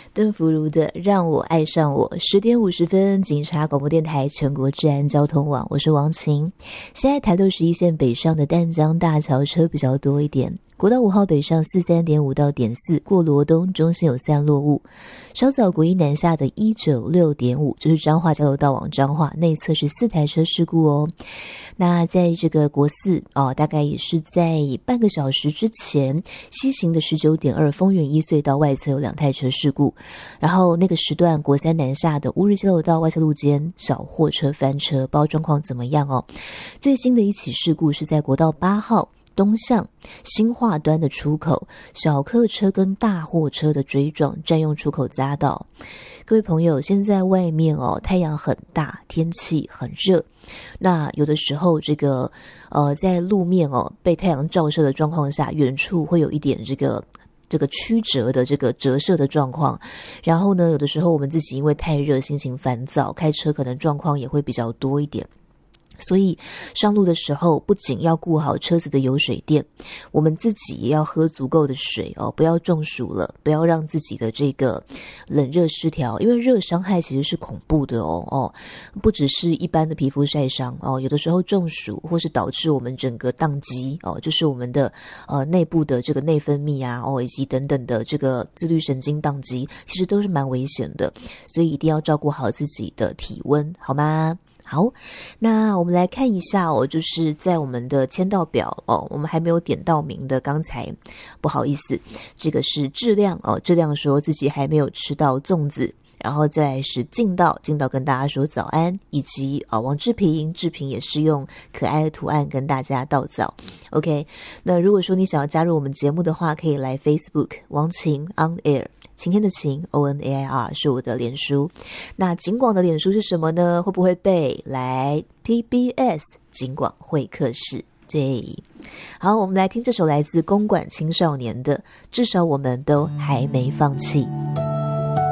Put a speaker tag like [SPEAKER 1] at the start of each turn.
[SPEAKER 1] 邓福如的让我爱上我，10点50分，警察广播电台全国治安交通网，我是王晴。现在台61线北上的淡江大桥车比较多一点，国道5号北上43.5到点4，过罗东中心有散落物。稍早国一南下的196.5，就是彰化交流道往彰化内侧是4台车事故哦。那在这个国4大概也是在半个小时之前，西行的19.2丰原一隧道外侧有2台车事故。然后那个时段国3南下的乌日交流道外侧路肩小货车翻车，不知道状况怎么样哦。最新的一起事故是在国道8号东向新化端的出口，小客车跟大货车的追撞，占用出口匝道。各位朋友，现在外面太阳很大，天气很热，那有的时候这个在路面被太阳照射的状况下，远处会有一点这个曲折的这个折射的状况，然后呢，有的时候我们自己因为太热，心情烦躁，开车可能状况也会比较多一点。所以上路的时候不仅要顾好车子的油水电，我们自己也要喝足够的水不要中暑了，不要让自己的这个冷热失调，因为热伤害其实是恐怖的不只是一般的皮肤晒伤有的时候中暑或是导致我们整个宕机就是我们的内部的这个内分泌以及等等的这个自律神经宕机，其实都是蛮危险的，所以一定要照顾好自己的体温，好吗？好，那我们来看一下就是在我们的签到表我们还没有点到名的，刚才不好意思，这个是质量质量说自己还没有吃到粽子，然后再来是进道跟大家说早安，以及王志平也是用可爱的图案跟大家道早。 OK， 那如果说你想要加入我们节目的话，可以来 Facebook 王晴 On Air，晴天的晴 ONAIR 是我的脸书。那警广的脸书是什么呢？会不会背？来 TBS 警广会客室。对，好，我们来听这首来自公馆青少年的至少我们都还没放弃。